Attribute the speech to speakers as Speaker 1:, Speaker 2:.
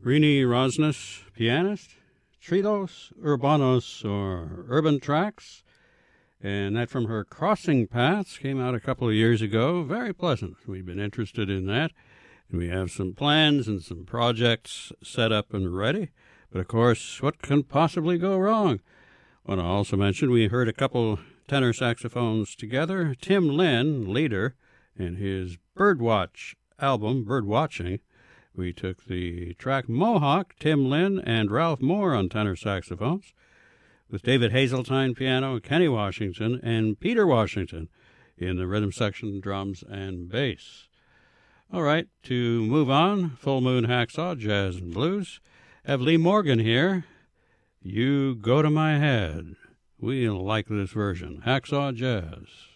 Speaker 1: Rini Rosnes, pianist, Trilos Urbanos, or Urban Tracks, and that from her Crossing Paths came out a couple of years ago. Very pleasant. We've been interested in that. We have some plans and some projects set up and ready. But, of course, what can possibly go wrong? I want to also mention we heard a couple tenor saxophones together. Tim Lynn, leader, in his Birdwatch album, Birdwatching. We took the track Mohawk, Tim Lynn, and Ralph Moore on tenor saxophones, with David Hazeltine piano, Kenny Washington, and Peter Washington in the rhythm section, drums, and bass. All right, to move on, Full Moon Hacksaw, Jazz and Blues. Have Lee Morgan here. You Go to My Head. We like this version. Hacksaw Jazz.